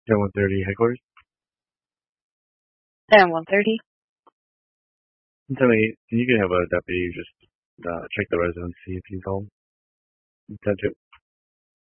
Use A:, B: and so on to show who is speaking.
A: Yeah, 130 headquarters.
B: And 130.
A: Tell me, you can have a deputy just check the residence, see if he's home. 10-2.